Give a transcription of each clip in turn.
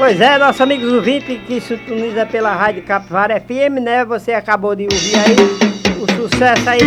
Pois é, nossos amigos ouvintes que sintoniza pela Rádio Capivara FM, né? Você acabou de ouvir aí o sucesso aí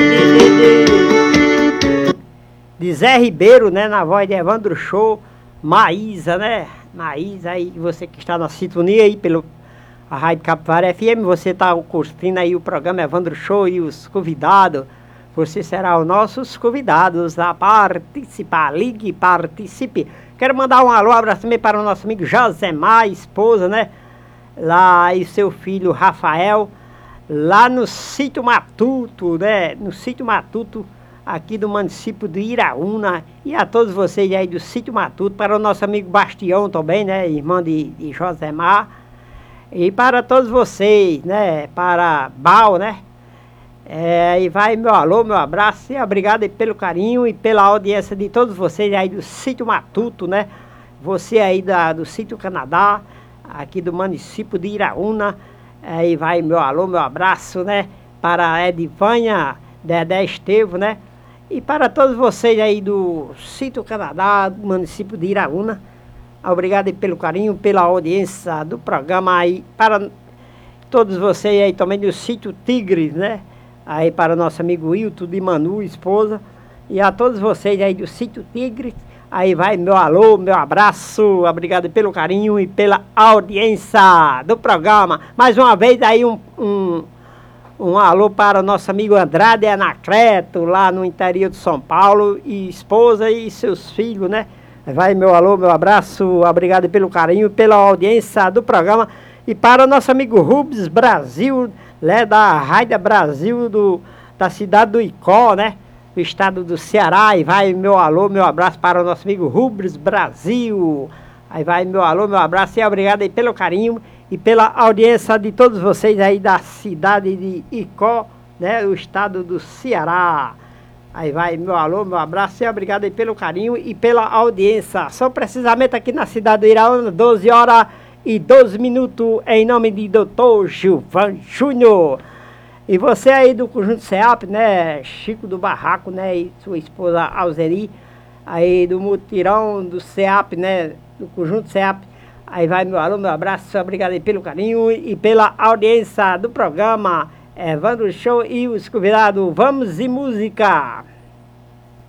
de Zé Ribeiro, né? Na voz de Evandro Show, Maísa, né? Maísa aí, você que está na sintonia aí pelo a Rádio Capivara FM, você está curtindo aí o programa Evandro Show e os convidados. Você será os nossos convidados a participar. Ligue e participe. Quero mandar um alô, um abraço também para o nosso amigo Josemar, esposa, né? Lá e seu filho Rafael, lá no Sítio Matuto, né? No Sítio Matuto, aqui do município de Iraúna. E a todos vocês aí do Sítio Matuto, para o nosso amigo Bastião também, né? Irmão de Josemar. E para todos vocês, né? Para Bal, né? E vai meu alô, meu abraço e obrigado aí pelo carinho e pela audiência de todos vocês aí do Sítio Matuto, né? Você aí do Sítio Canadá, aqui do município de Iraúna. E vai meu alô, meu abraço, né? Para Edivânia, Dedé Estevo, né? E para todos vocês aí do Sítio Canadá, do município de Iraúna. Obrigado aí pelo carinho, pela audiência do programa aí. Para todos vocês aí também do Sítio Tigres, né? Aí para o nosso amigo Wilton de Manu, esposa. E a todos vocês aí do Sítio Tigres. Aí vai meu alô, meu abraço. Obrigado pelo carinho e pela audiência do programa. Mais uma vez aí um alô para o nosso amigo Andrade Anacleto, lá no interior de São Paulo. E esposa e seus filhos, né? Vai meu alô, meu abraço. Obrigado pelo carinho e pela audiência do programa. E para o nosso amigo Rubens Brasil, né, da Rádio Brasil, da cidade do Icó, né, do estado do Ceará. E vai meu alô, meu abraço para o nosso amigo Rubens Brasil. Aí vai meu alô, meu abraço e obrigado aí pelo carinho e pela audiência de todos vocês aí da cidade de Icó, né, o estado do Ceará. Aí vai meu alô, meu abraço e obrigado aí pelo carinho e pela audiência. São precisamente aqui na cidade do Iraúna, 12 horas e 12 minutos, em nome de Dr. Gilvan Júnior. E você aí do Conjunto CEAP, né? Chico do Barraco, né? E sua esposa Alzeri, aí do mutirão do CEAP, né? Do Conjunto CEAP. Aí vai meu alô, meu abraço, obrigado aí pelo carinho e pela audiência do programa Evandro Show e os convidados. Vamos de música!